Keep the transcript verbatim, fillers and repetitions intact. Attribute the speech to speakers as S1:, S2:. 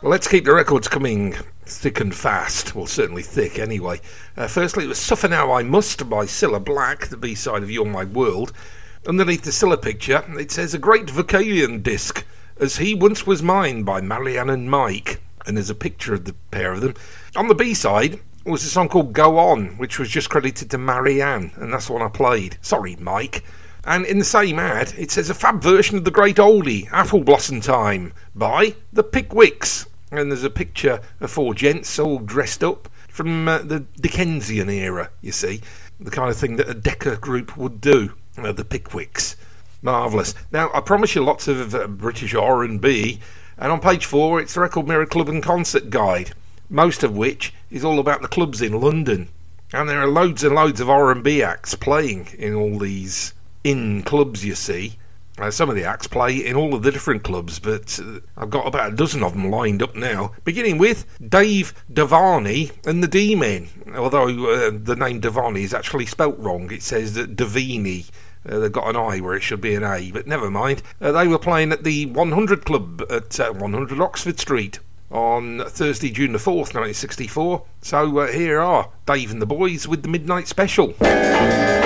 S1: Let's keep the records coming thick and fast. Well, certainly thick anyway. Uh, firstly, it was Suffer Now I Must by Cilla Black, the B-side of You're My World. Underneath the Cilla picture, it says A Great Vocalion Disc, As He Once Was Mine by Marianne and Mike. And there's a picture of the pair of them. On the B-side was a song called Go On, which was just credited to Marianne, and that's the one I played. Sorry, Mike. And in the same ad, it says a fab version of the great oldie, Apple Blossom Time, by the Pickwicks. And there's a picture of four gents all dressed up from uh, the Dickensian era, you see. The kind of thing that a Decca group would do, uh, the Pickwicks. Marvellous. Now, I promise you lots of uh, British R and B, and on page four it's the Record Mirror Club and Concert Guide, most of which is all about the clubs in London. And there are loads and loads of R and B acts playing in all these in clubs, you see. Uh, some of the acts play in all of the different clubs, but uh, I've got about a dozen of them lined up now, beginning with Dave Davani and the D-Men, although uh, the name Davani is actually spelt wrong. It says that Davini. Uh, they've got an I where it should be an A, but never mind. Uh, they were playing at the one hundred Club at uh, one hundred Oxford Street on Thursday, June the fourth, nineteen sixty-four. So uh, here are Dave and the boys with the Midnight Special.